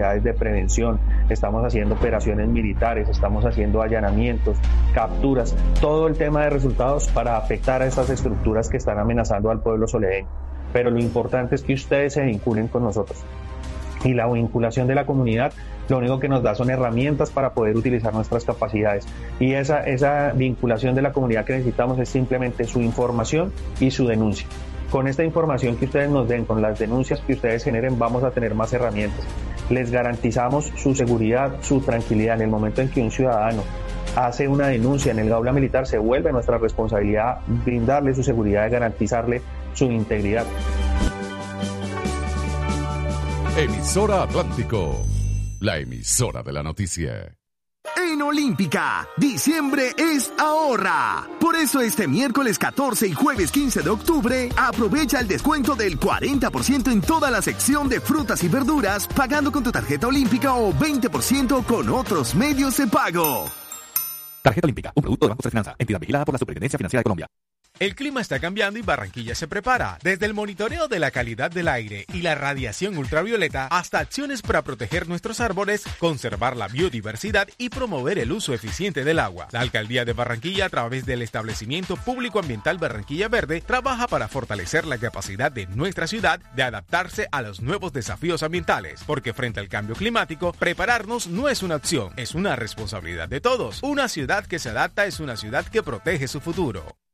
de prevención, estamos haciendo operaciones militares, estamos haciendo allanamientos, capturas, todo el tema de resultados para afectar a estas estructuras que están amenazando al pueblo soledeño. Pero lo importante es que ustedes se vinculen con nosotros. Y la vinculación de la comunidad lo único que nos da son herramientas para poder utilizar nuestras capacidades. Y esa vinculación de la comunidad que necesitamos es simplemente su información y su denuncia. Con esta información que ustedes nos den, con las denuncias que ustedes generen, vamos a tener más herramientas. Les garantizamos su seguridad, su tranquilidad. En el momento en que un ciudadano hace una denuncia en el aula militar, se vuelve nuestra responsabilidad brindarle su seguridad y garantizarle su integridad. Emisora Atlántico, la emisora de la noticia. En Olímpica, diciembre es ahorra. Por eso este miércoles 14 y jueves 15 de octubre, aprovecha el descuento del 40% en toda la sección de frutas y verduras, pagando con tu tarjeta Olímpica o 20% con otros medios de pago. Tarjeta Olímpica, un producto de Banco de Finanza, entidad vigilada por la Superintendencia Financiera de Colombia. El clima está cambiando y Barranquilla se prepara. Desde el monitoreo de la calidad del aire y la radiación ultravioleta hasta acciones para proteger nuestros árboles, conservar la biodiversidad y promover el uso eficiente del agua. La Alcaldía de Barranquilla, a través del establecimiento público ambiental Barranquilla Verde, trabaja para fortalecer la capacidad de nuestra ciudad de adaptarse a los nuevos desafíos ambientales. Porque frente al cambio climático, prepararnos no es una opción, es una responsabilidad de todos. Una ciudad que se adapta es una ciudad que protege su futuro.